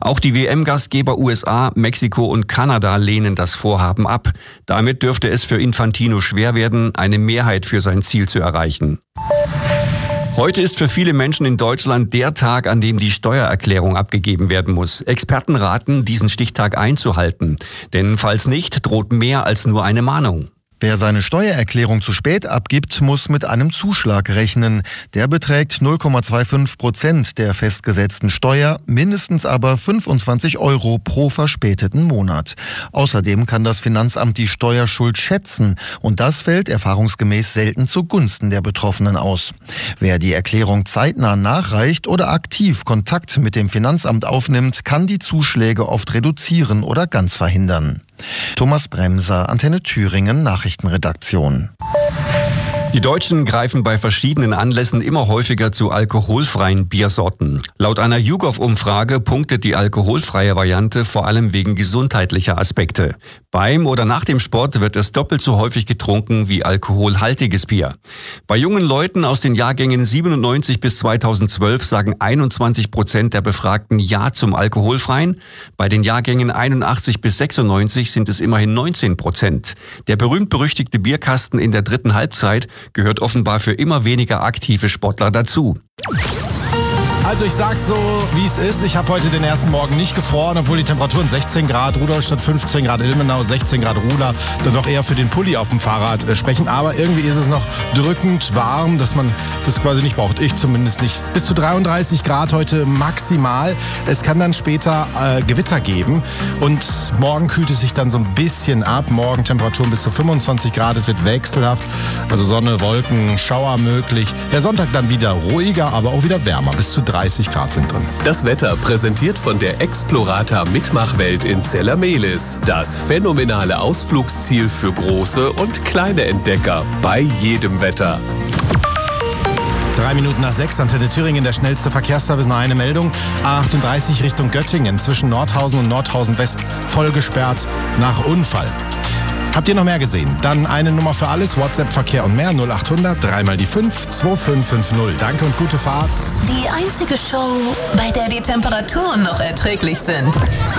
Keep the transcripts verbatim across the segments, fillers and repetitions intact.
Auch die W M-Gastgeber U S A, Mexiko und Kanada lehnen das Vorhaben ab. Damit dürfte es für Infantino schwer werden, eine Mehrheit für sein Ziel zu erreichen. Heute ist für viele Menschen in Deutschland der Tag, an dem die Steuererklärung abgegeben werden muss. Experten raten, diesen Stichtag einzuhalten. Denn falls nicht, droht mehr als nur eine Mahnung. Wer seine Steuererklärung zu spät abgibt, muss mit einem Zuschlag rechnen. Der beträgt null Komma fünfundzwanzig Prozent der festgesetzten Steuer, mindestens aber fünfundzwanzig Euro pro verspäteten Monat. Außerdem kann das Finanzamt die Steuerschuld schätzen und das fällt erfahrungsgemäß selten zugunsten der Betroffenen aus. Wer die Erklärung zeitnah nachreicht oder aktiv Kontakt mit dem Finanzamt aufnimmt, kann die Zuschläge oft reduzieren oder ganz verhindern. Thomas Bremser, Antenne Thüringen, Nachrichtenredaktion. Die Deutschen greifen bei verschiedenen Anlässen immer häufiger zu alkoholfreien Biersorten. Laut einer YouGov-Umfrage punktet die alkoholfreie Variante vor allem wegen gesundheitlicher Aspekte. Beim oder nach dem Sport wird es doppelt so häufig getrunken wie alkoholhaltiges Bier. Bei jungen Leuten aus den Jahrgängen siebenundneunzig bis zweitausendzwölf sagen einundzwanzig Prozent der Befragten Ja zum Alkoholfreien. Bei den Jahrgängen einundachtzig bis sechsundneunzig sind es immerhin neunzehn Prozent. Der berühmt-berüchtigte Bierkasten in der dritten Halbzeit gehört offenbar für immer weniger aktive Sportler dazu. Also ich sag's so, wie es ist. Ich habe heute den ersten Morgen nicht gefroren, obwohl die Temperaturen sechzehn Grad, Rudolstadt fünfzehn Grad, Ilmenau sechzehn Grad, Ruhla, dann doch eher für den Pulli auf dem Fahrrad äh, sprechen. Aber irgendwie ist es noch drückend warm, dass man das quasi nicht braucht. Ich zumindest nicht. Bis zu dreiunddreißig Grad heute maximal. Es kann dann später äh, Gewitter geben und morgen kühlt es sich dann so ein bisschen ab. Morgen Temperaturen bis zu fünfundzwanzig Grad. Es wird wechselhaft, also Sonne, Wolken, Schauer möglich. Der Sonntag dann wieder ruhiger, aber auch wieder wärmer. Bis zu dreißig Grad sind drin. Das Wetter präsentiert von der Explorata Mitmachwelt in Zellermelis. Das phänomenale Ausflugsziel für große und kleine Entdecker bei jedem Wetter. Drei Minuten nach sechs, Antenne Thüringen, der schnellste Verkehrsservice. Noch eine Meldung. A achtunddreißig Richtung Göttingen zwischen Nordhausen und Nordhausen West voll gesperrt nach Unfall. Habt ihr noch mehr gesehen? Dann eine Nummer für alles, WhatsApp, Verkehr und mehr, null achthundert, dreimal die fünf, zwei fünf fünf null. Danke und gute Fahrt. Die einzige Show, bei der die Temperaturen noch erträglich sind.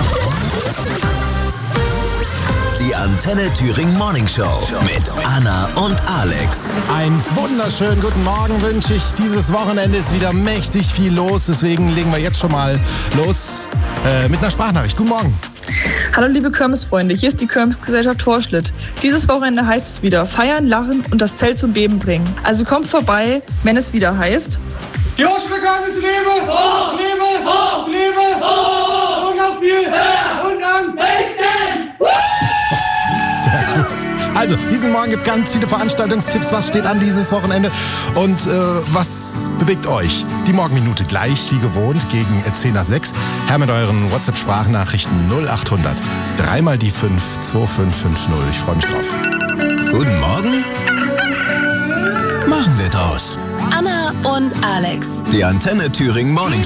Die Antenne Thüringen Morning Show mit Anna und Alex. Einen wunderschönen guten Morgen wünsche ich. Dieses Wochenende ist wieder mächtig viel los, deswegen legen wir jetzt schon mal los äh, mit einer Sprachnachricht. Guten Morgen. Hallo liebe Kirmesfreunde, hier ist die Kirmesgesellschaft Horschlitt. Dieses Wochenende heißt es wieder feiern, lachen und das Zelt zum Beben bringen. Also kommt vorbei, wenn es wieder heißt... Die Horschlitter Kirmes lebe! Hoch! Lebe! Hoch! Lebe! Hoch! Und noch viel höher! Und am besten! Sehr gut. Also, diesen Morgen gibt ganz viele Veranstaltungstipps. Was steht an dieses Wochenende und äh, was bewegt euch? Die Morgenminute gleich wie gewohnt gegen zehn nach sechs. Her mit euren WhatsApp-Sprachnachrichten null achthundert, dreimal die fünf, zwei fünf fünf null. Ich freue mich drauf. Guten Morgen. Machen wir draus. Anna und Alex. Die Antenne Thüringen Morning